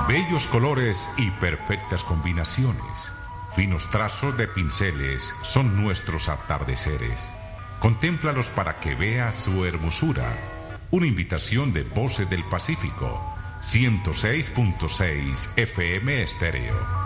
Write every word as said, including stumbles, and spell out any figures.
Bellos colores y perfectas combinaciones. Finos trazos de pinceles son nuestros atardeceres. Contémplalos para que veas su hermosura. Una invitación de Voces del Pacífico. ciento seis punto seis F M Estéreo.